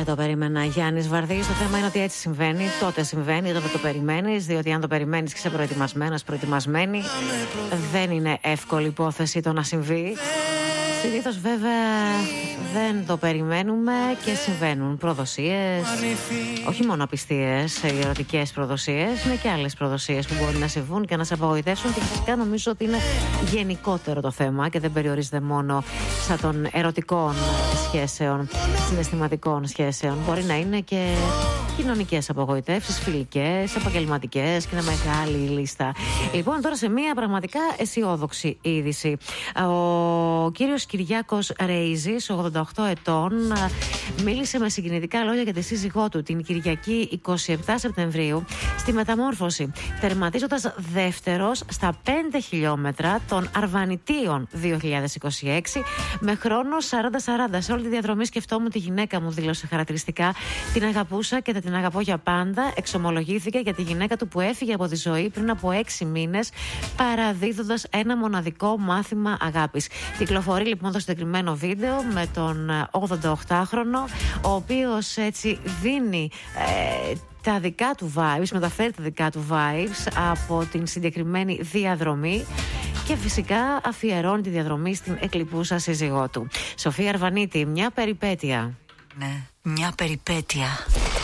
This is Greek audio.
το περίμενα. Γιάννης Βαρδής. Το θέμα είναι ότι έτσι συμβαίνει. Τότε συμβαίνει, τότε το περιμένεις. Διότι αν το περιμένεις και είσαι προετοιμασμένος, προετοιμασμένη, δεν είναι εύκολη υπόθεση το να συμβεί. Συνήθως βέβαια δεν το περιμένουμε και συμβαίνουν προδοσίες. Όχι μόνο απιστίες, οι ερωτικές προδοσίες, είναι και άλλες προδοσίες που μπορεί να συμβούν και να σε απογοητεύσουν. Και φυσικά νομίζω ότι είναι γενικότερο το θέμα και δεν περιορίζεται μόνο σαν των ερωτικών σχέσεων, συναισθηματικών σχέσεων. Μπορεί να είναι και κοινωνικές απογοητεύσεις, φιλικές, επαγγελματικές και είναι μεγάλη η λίστα. Λοιπόν, τώρα σε μια πραγματικά αισιόδοξη είδηση. Ο κύριος Κυριάκος Ρέιζης, 88 ετών, μίλησε με συγκινητικά λόγια για τη σύζυγό του την Κυριακή 27 Σεπτεμβρίου στη Μεταμόρφωση, τερματίζοντας δεύτερος στα 5 χιλιόμετρα των Αρβανιτίων 2026 με χρόνο 40-40. Σε όλη τη διαδρομή σκεφτόμουν τη γυναίκα μου, δήλωσε χαρακτηριστικά. Την αγαπούσα και θα την αγαπώ για πάντα, εξομολογήθηκε για τη γυναίκα του που έφυγε από τη ζωή πριν από 6 μήνες, παραδίδοντας ένα μοναδικό μάθημα αγάπης. Κυκλοφορεί λοιπόν το συγκεκριμένο βίντεο με τον 88χρονο, ο οποίος έτσι δίνει τα δικά του vibes, μεταφέρει τα δικά του vibes από την συγκεκριμένη διαδρομή και φυσικά αφιερώνει τη διαδρομή στην εκλειπούσα σύζυγό του. Σοφία Αρβανίτη, μια περιπέτεια. Ναι, μια περιπέτεια.